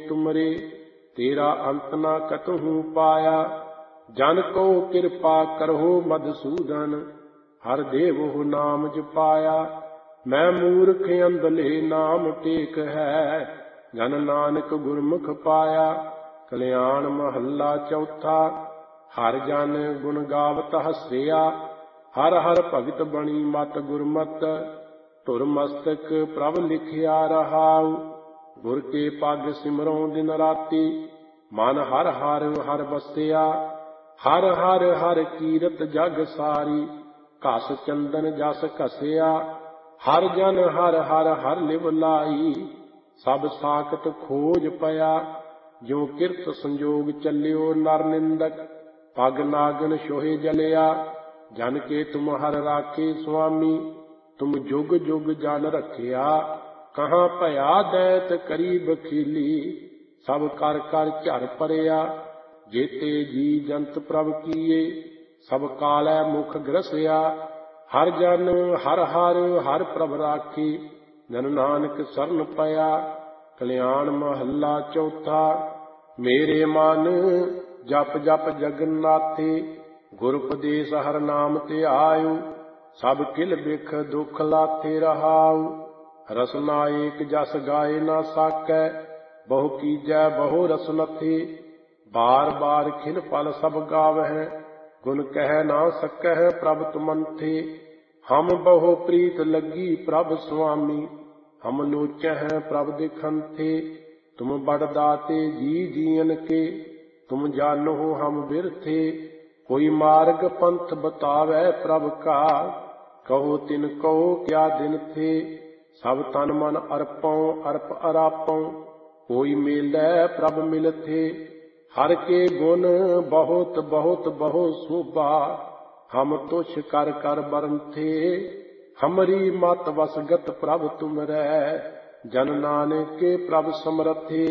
तुमरे, तेरा अंत न कतहु पाया। जन को कृपा करहु मधुसूदन, हर देवहु नाम जपाया। मैं मूर्ख अंधले नाम टेक है, जन नानक गुरमुख पाया। कल्याण महला चौथा। हर जन गुण गावत हसिया, हर हर भगत बणी मत गुरमत। धुर मस्तक प्रभ लिखिया रहाउ, गुर के पग सिमरों दिन राति। मन हर हर हर बसिया, हर हर हर कीरत जग सारी। घस चंदन जस घसिया, हर जन हर हर हर लिव लाई। सब साखत खोज पया, जो किरत संजोग चलियो नर निंदक। पग नागन सोहे जलिया, जन के तुम हर राखे स्वामी। तुम जुग जुग जन रखिया, कहाँ भया दैत करी बखीली। सब कर कर झर परिया, जेते जी जंत प्रभ कीए। सब कालै मुख ग्रसिया, हर जन हर हर हर प्रभ राखी। जन नानक सरन पया। कल्याण महला चौथा। मेरे मन जप जप जगन्नाथे, गुर उपदेश हर नाम ते आयु। सब किल बिख दुख लाथे रहाउ, रसना एक जस गाए ना साकै। बहु कीजै बहु रसनथे, बार बार खिन पल सब गावह। गुण कह ना सकह प्रभ तुमन्थे, हम बहु प्रीत लगी प्रभ स्वामी। हम लोचह प्रभ दिखन्थे, तुम बड़ दाते जी जियन के। तुम जानो हम बिरथे, कोई मार्ग पंथ बतावै प्रभ का। कहो तिन कहो क्या दिन थे, सब तन मन अर्पों अर्प अरापों। कोई मेलै प्रभ मिलथे, हर के गुण बहुत बहुत बहु शोभा। हम तुछ कर कर बरनथे, हमरी मत वसगत प्रभ तुमरै। जन नानक के प्रभ समरथे।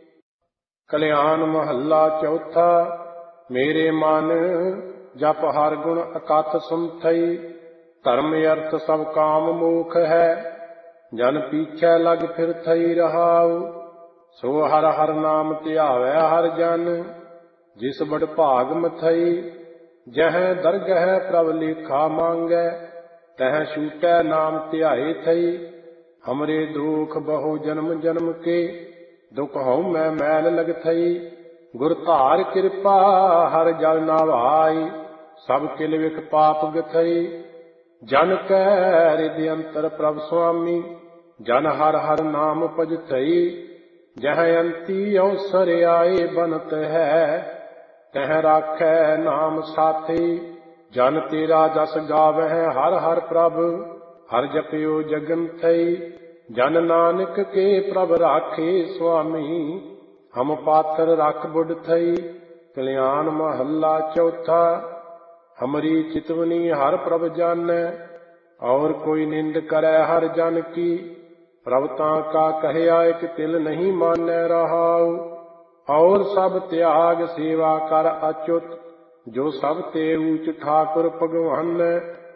कल्याण महला चौथा। मेरे मन जप हर गुण अकथ सुनथई, धर्म अर्थ सब काम मोख है। जन पीछे लग फिर थई रहाउ, सो हर हर नाम ध्यावै हर जन। जिस बड़ भाग मथई, जह दरगह प्रभ लेखा मांगै। तह छूटै नाम ध्याए थई, हमरे दुख बहु जन्म जन्म के। दुख हऊँ मैं मैल लग थई, गुर धार कृपा हर जल नावाई। सब किल विख पाप गथई, जन कै हृदय अंतर प्रभ स्वामी। जन हर हर नाम भजथई, जह अंती अवसर आए बनत है। तह राखै नाम साथी, जन तेरा जस गावह हर हर प्रभ। हर जपियो जगन थई, जन नानक के प्रभ राखे स्वामी। हम पाथर रख बुढ़ थई। कल्याण महला चौथा। हमरी चितवनी हर प्रभ जानै, और कोई निंद करै हर जन की। प्रभ तां का कहया एक तिल नहीं मानै रहाउ, और सब त्याग सेवा कर अच्युत। जो सब ते ऊच ठाकुर भगवान,